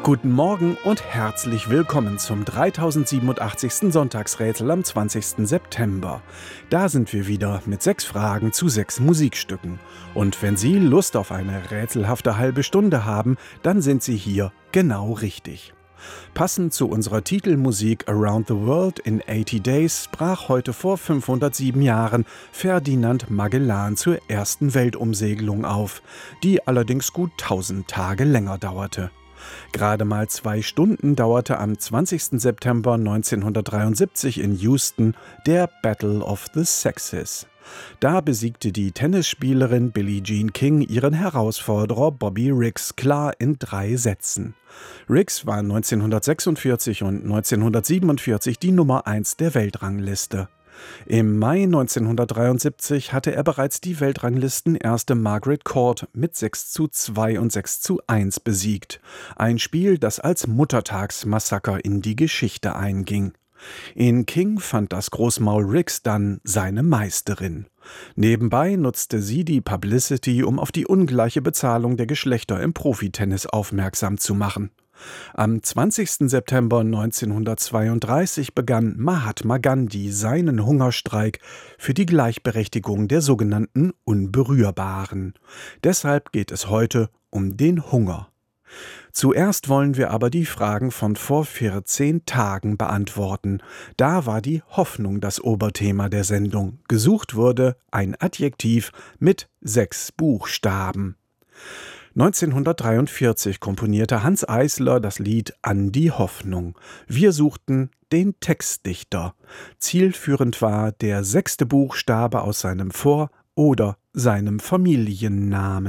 Guten Morgen und herzlich willkommen zum 3087. Sonntagsrätsel am 20. September. Da sind wir wieder mit 6 Fragen zu 6 Musikstücken. Und wenn Sie Lust auf eine rätselhafte halbe Stunde haben, dann sind Sie hier genau richtig. Passend zu unserer Titelmusik Around the World in 80 Days brach heute vor 507 Jahren Ferdinand Magellan zur ersten Weltumsegelung auf, die allerdings gut 1000 Tage länger dauerte. Gerade mal 2 Stunden dauerte am 20. September 1973 in Houston der Battle of the Sexes. Da besiegte die Tennisspielerin Billie Jean King ihren Herausforderer Bobby Riggs klar in 3 Sätzen. Riggs war 1946 und 1947 die Nummer 1 der Weltrangliste. Im Mai 1973 hatte er bereits die Weltranglistenerste Margaret Court mit 6:2 und 6:1 besiegt. Ein Spiel, das als Muttertagsmassaker in die Geschichte einging. In King fand das Großmaul Riggs dann seine Meisterin. Nebenbei nutzte sie die Publicity, um auf die ungleiche Bezahlung der Geschlechter im Profitennis aufmerksam zu machen. Am 20. September 1932 begann Mahatma Gandhi seinen Hungerstreik für die Gleichberechtigung der sogenannten Unberührbaren. Deshalb geht es heute um den Hunger. Zuerst wollen wir aber die Fragen von vor 14 Tagen beantworten. Da war die Hoffnung das Oberthema der Sendung. Gesucht wurde ein Adjektiv mit 6 Buchstaben. 1943 komponierte Hanns Eisler das Lied An die Hoffnung. Wir suchten den Textdichter. Zielführend war der 6. Buchstabe aus seinem Vor- oder seinem Familiennamen.